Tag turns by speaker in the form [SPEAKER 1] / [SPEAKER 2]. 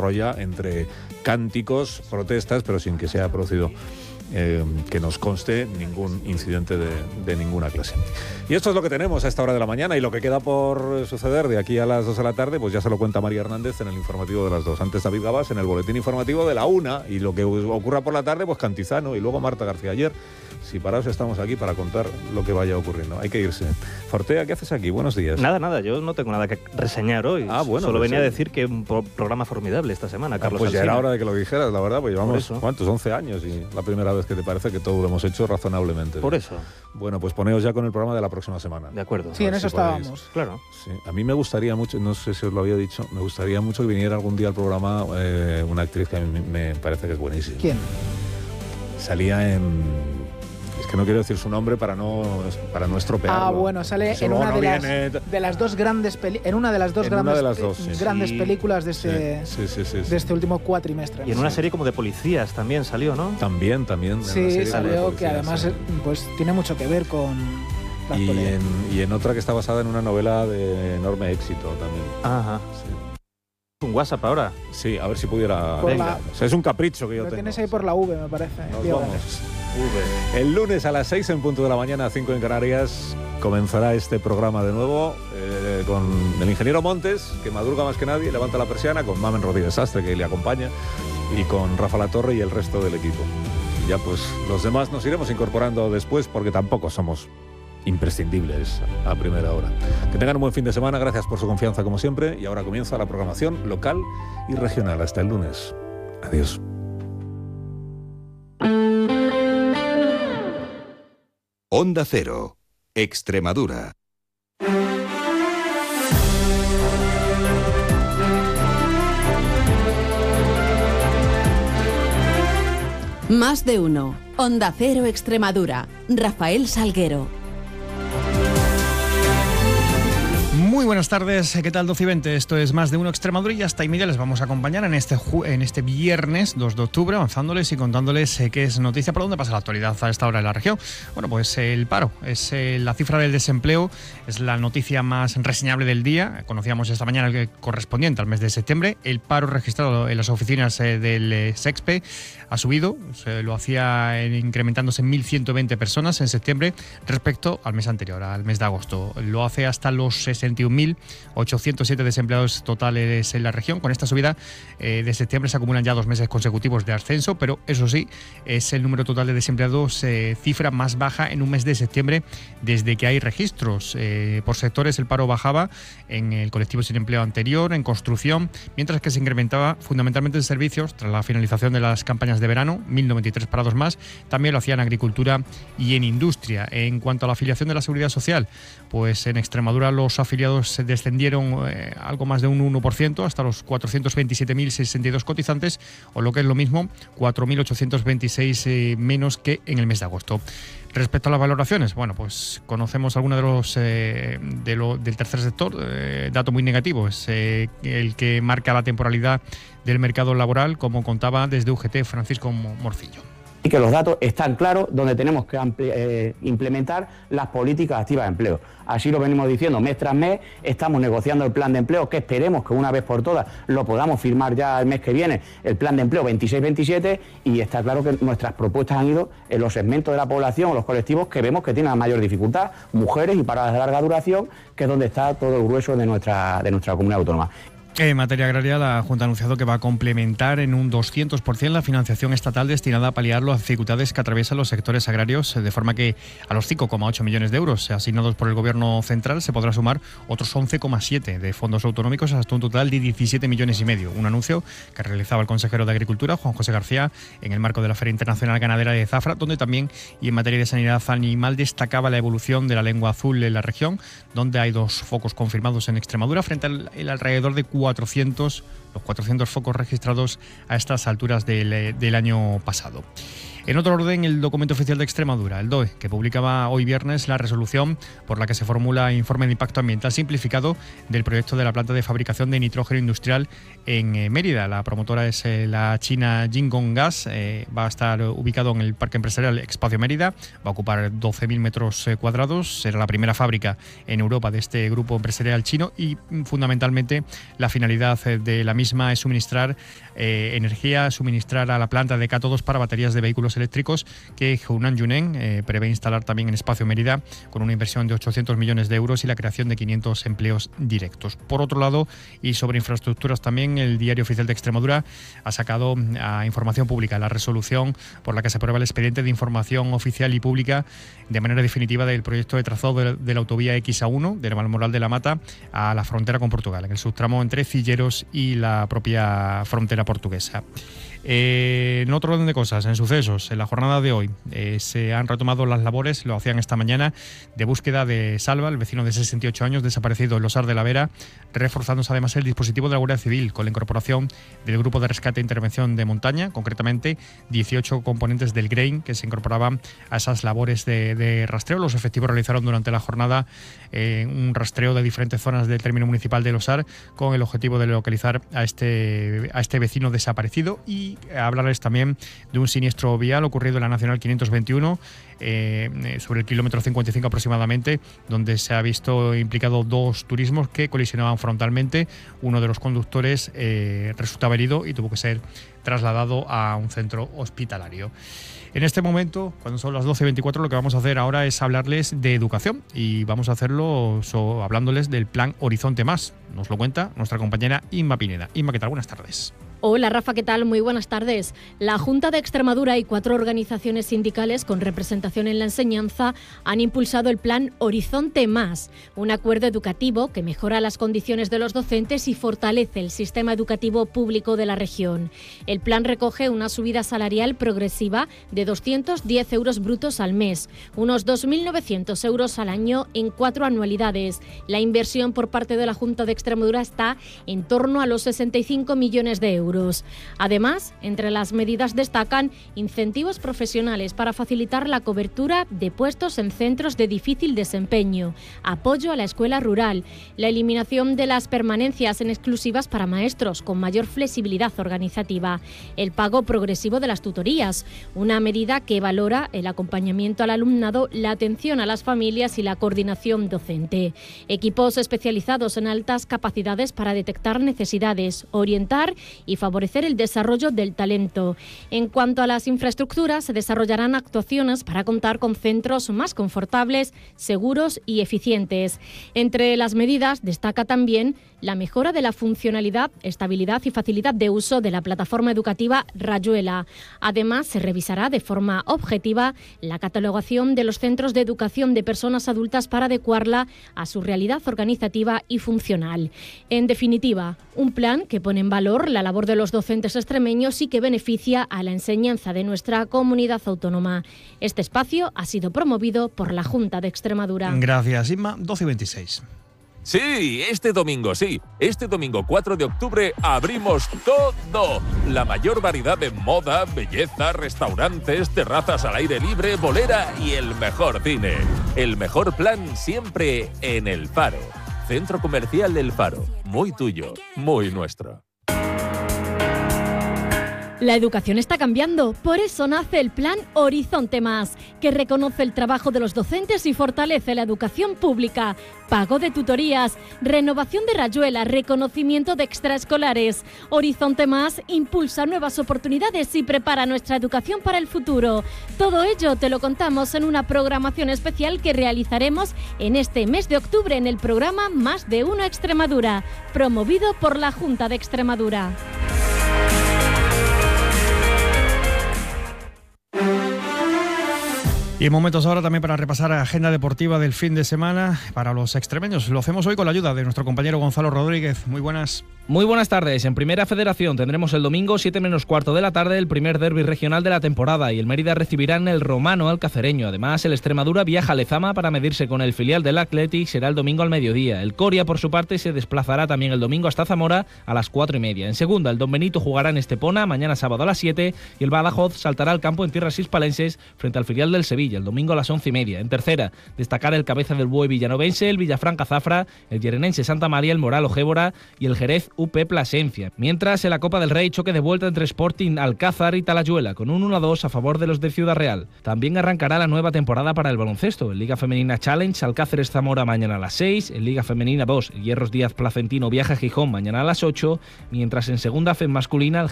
[SPEAKER 1] desarrolla entre cánticos, protestas, pero sin que se haya producido, que nos conste, ningún incidente de ninguna clase. Y esto es lo que tenemos a esta hora de la mañana, y lo que queda por suceder de aquí a las 2 de la tarde, pues ya se lo cuenta María Hernández en el informativo de las 2. Antes David Gabás en el boletín informativo de la 1, y lo que ocurra por la tarde, pues Cantizano, y luego Marta García. Ayer, si paraos, estamos aquí para contar lo que vaya ocurriendo. Hay que irse. Fortea, ¿qué haces aquí? Buenos días.
[SPEAKER 2] Nada, yo no tengo nada que reseñar hoy.
[SPEAKER 1] Bueno,
[SPEAKER 2] solo
[SPEAKER 1] pues
[SPEAKER 2] venía a decir que un programa formidable esta semana, Carlos
[SPEAKER 1] pues ya
[SPEAKER 2] Alsina.
[SPEAKER 1] era hora de que lo dijeras, la verdad, pues llevamos, ¿cuántos? 11 años, y la primera vez que te parece que todo lo hemos hecho razonablemente.
[SPEAKER 2] Por eso.
[SPEAKER 1] Bueno, pues poneos ya con el programa de la próxima semana.
[SPEAKER 2] De acuerdo.
[SPEAKER 3] Sí, en eso estábamos.
[SPEAKER 2] Claro.
[SPEAKER 1] Sí. A mí me gustaría mucho, no sé si os lo había dicho, me gustaría mucho que viniera algún día al programa una actriz que a mí me parece que es buenísima.
[SPEAKER 3] ¿Quién?
[SPEAKER 1] Salía en... Es que no quiero decir su nombre para no estropearlo.
[SPEAKER 3] Bueno, sale en una de las dos grandes grandes películas de este último cuatrimestre.
[SPEAKER 2] Y en una serie como de policías también salió, ¿no?
[SPEAKER 1] También.
[SPEAKER 3] Sí, salió, que además pues tiene mucho que ver con la actualidad.
[SPEAKER 1] Y en otra que está basada en una novela de enorme éxito también.
[SPEAKER 2] Ajá.
[SPEAKER 1] Sí.
[SPEAKER 2] Un WhatsApp ahora.
[SPEAKER 1] Sí, a ver si pudiera...
[SPEAKER 3] O
[SPEAKER 1] sea, es un capricho que yo tengo.
[SPEAKER 3] Lo tienes ahí por la V, me parece.
[SPEAKER 1] Nos vamos. El lunes a las 6 en punto de la mañana, 5 en Canarias, comenzará este programa de nuevo con el ingeniero Montes, que madruga más que nadie, levanta la persiana, con Mamen Rodríguez Sastre, que le acompaña, y con Rafa Latorre y el resto del equipo. Y ya pues los demás nos iremos incorporando después, porque tampoco somos imprescindibles a primera hora. Que tengan un buen fin de semana, gracias por su confianza como siempre, y ahora comienza la programación local y regional. Hasta el lunes. Adiós.
[SPEAKER 4] Onda Cero, Extremadura.
[SPEAKER 5] Más de uno. Onda Cero Extremadura. Rafael Salguero.
[SPEAKER 6] Muy buenas tardes, ¿qué tal? 12 y 20, esto es Más de Uno Extremadura, y hasta y media les vamos a acompañar en este viernes 2 de octubre, avanzándoles y contándoles qué es noticia, por dónde pasa la actualidad a esta hora en la región. Bueno, pues el paro, es la cifra del desempleo, es la noticia más reseñable del día. Conocíamos esta mañana el correspondiente al mes de septiembre. El paro registrado en las oficinas del SEXPE ha subido, lo hacía incrementándose en 1.120 personas en septiembre respecto al mes anterior, al mes de agosto. Lo hace hasta los 61.807 desempleados totales en la región. Con esta subida de septiembre se acumulan ya 2 meses consecutivos de ascenso, pero eso sí, es el número total de desempleados cifra más baja en un mes de septiembre desde que hay registros. Por sectores el paro bajaba en el colectivo sin empleo anterior, en construcción, mientras que se incrementaba fundamentalmente en servicios tras la finalización de las campañas de verano, 1.093 parados más. También lo hacía en agricultura y en industria. En cuanto a la afiliación de la Seguridad Social, pues en Extremadura los afiliados se descendieron algo más de un 1% hasta los 427.062 cotizantes, o lo que es lo mismo, 4.826 menos que en el mes de agosto. Respecto a las valoraciones, bueno, pues conocemos algunos de los del tercer sector. Dato muy negativo es el que marca la temporalidad del mercado laboral, como contaba desde UGT Francisco Morcillo.
[SPEAKER 7] Y que los datos están claros donde tenemos que implementar las políticas activas de empleo. Así lo venimos diciendo mes tras mes, estamos negociando el plan de empleo, que esperemos que una vez por todas lo podamos firmar ya el mes que viene, el plan de empleo 26-27, y está claro que nuestras propuestas han ido en los segmentos de la población o los colectivos que vemos que tienen la mayor dificultad, mujeres y paradas de larga duración, que es donde está todo el grueso de nuestra comunidad autónoma.
[SPEAKER 6] En materia agraria, la Junta ha anunciado que va a complementar en un 200% la financiación estatal destinada a paliar las dificultades que atraviesan los sectores agrarios, de forma que a los 5,8 millones de euros asignados por el Gobierno central se podrá sumar otros 11,7 de fondos autonómicos, hasta un total de 17,5 millones. Un anuncio que realizaba el consejero de Agricultura, Juan José García, en el marco de la Feria Internacional Ganadera de Zafra, donde también, y en materia de sanidad animal, destacaba la evolución de la lengua azul en la región, donde hay 2 focos confirmados en Extremadura, frente al alrededor de 400 focos registrados a estas alturas del año pasado. En otro orden, el documento oficial de Extremadura, el DOE, que publicaba hoy viernes la resolución por la que se formula informe de impacto ambiental simplificado del proyecto de la planta de fabricación de nitrógeno industrial en Mérida. La promotora es la china Jinggong Gas, va a estar ubicado en el Parque Empresarial Espacio Mérida, va a ocupar 12.000 metros cuadrados, será la primera fábrica en Europa de este grupo empresarial chino, y fundamentalmente la finalidad de la misma misma es suministrar energía, suministrar a la planta de cátodos para baterías de vehículos eléctricos que Hunan Yuneng prevé instalar también en Espacio Mérida con una inversión de 800 millones de euros y la creación de 500 empleos directos. Por otro lado, y sobre infraestructuras también, el Diario Oficial de Extremadura ha sacado a información pública la resolución por la que se aprueba el expediente de información oficial y pública de manera definitiva del proyecto de trazado de la autovía XA1 de Valmoral de la Mata a la frontera con Portugal, en el subtramo entre Cilleros y la propia frontera portuguesa. En otro orden de cosas, en sucesos, en la jornada de hoy se han retomado las labores, lo hacían esta mañana, de búsqueda de Salva, el vecino de 68 años desaparecido en Losar de la Vera, reforzándose además el dispositivo de la Guardia Civil con la incorporación del Grupo de Rescate e Intervención de Montaña, concretamente 18 componentes del GREIN que se incorporaban a esas labores de rastreo. Los efectivos realizaron durante la jornada un rastreo de diferentes zonas del término municipal de Losar con el objetivo de localizar a este vecino desaparecido y hablarles también de un siniestro vial ocurrido en la Nacional 521 sobre el kilómetro 55 aproximadamente, donde se ha visto implicado dos turismos que colisionaban frontalmente. Uno de los conductores resultaba herido y tuvo que ser trasladado a un centro hospitalario. En este momento, cuando son las 12:24, lo que vamos a hacer ahora es hablarles de educación y vamos a hacerlo hablándoles del plan Horizonte Más. Nos lo cuenta nuestra compañera Inma Pineda. Inma, ¿qué tal? Buenas tardes.
[SPEAKER 8] Hola Rafa, ¿qué tal? Muy buenas tardes. La Junta de Extremadura y 4 organizaciones sindicales con representación en la enseñanza han impulsado el plan Horizonte Más, un acuerdo educativo que mejora las condiciones de los docentes y fortalece el sistema educativo público de la región. El plan recoge una subida salarial progresiva de 210 euros brutos al mes, unos 2.900 euros al año en 4 anualidades. La inversión por parte de la Junta de Extremadura está en torno a los 65 millones de euros. Además, entre las medidas destacan incentivos profesionales para facilitar la cobertura de puestos en centros de difícil desempeño, apoyo a la escuela rural, la eliminación de las permanencias en exclusivas para maestros con mayor flexibilidad organizativa, el pago progresivo de las tutorías, una medida que valora el acompañamiento al alumnado, la atención a las familias y la coordinación docente, equipos especializados en altas capacidades para detectar necesidades, orientar y favorecer el desarrollo del talento. En cuanto a las infraestructuras, se desarrollarán actuaciones para contar con centros más confortables, seguros y eficientes. Entre las medidas destaca también la mejora de la funcionalidad, estabilidad y facilidad de uso de la plataforma educativa Rayuela. Además, se revisará de forma objetiva la catalogación de los centros de educación de personas adultas para adecuarla a su realidad organizativa y funcional. En definitiva, un plan que pone en valor la labor de los docentes extremeños y que beneficia a la enseñanza de nuestra comunidad autónoma. Este espacio ha sido promovido por la Junta de Extremadura.
[SPEAKER 6] Gracias, Inma. 12:26.
[SPEAKER 9] Sí, este domingo 4 de octubre abrimos todo. La mayor variedad de moda, belleza, restaurantes, terrazas al aire libre, bolera y el mejor cine. El mejor plan siempre en El Faro. Centro Comercial El Faro. Muy tuyo, muy nuestro.
[SPEAKER 8] La educación está cambiando, por eso nace el plan Horizonte Más, que reconoce el trabajo de los docentes y fortalece la educación pública. Pago de tutorías, renovación de Rayuela, reconocimiento de extraescolares. Horizonte Más impulsa nuevas oportunidades y prepara nuestra educación para el futuro. Todo ello te lo contamos en una programación especial que realizaremos en este mes de octubre en el programa Más de Uno Extremadura, promovido por la Junta de Extremadura.
[SPEAKER 6] Y momentos ahora también para repasar la agenda deportiva del fin de semana para los extremeños. Lo hacemos hoy con la ayuda de nuestro compañero Gonzalo Rodríguez. Muy buenas.
[SPEAKER 10] Muy buenas tardes. En Primera Federación tendremos el domingo 7 menos cuarto de la tarde el primer derbi regional de la temporada y el Mérida recibirá en el Romano al Cacereño. Además, el Extremadura viaja a Lezama para medirse con el filial del Athletic, será el domingo al mediodía. El Coria, por su parte, se desplazará también el domingo hasta Zamora a las 4:30. En segunda, el Don Benito jugará en Estepona mañana sábado a las 7 y el Badajoz saltará al campo en tierras hispalenses frente al filial del Sevilla. Sevilla, el domingo a las 11:30. En tercera, destacar el Cabeza del Buey villanovense, el Villafranca Zafra, el Llerenense Santa María, el Moral Ojébora y el Jerez UP Plasencia. Mientras, en la Copa del Rey, choque de vuelta entre Sporting Alcázar y Talayuela, con un 1-2 a favor de los de Ciudad Real. También arrancará la nueva temporada para el baloncesto. En Liga Femenina Challenge, Alcáceres Zamora mañana a las 6, en Liga Femenina 2, Hierros Díaz Placentino viaja a Gijón mañana a las 8, mientras en segunda FEM masculina el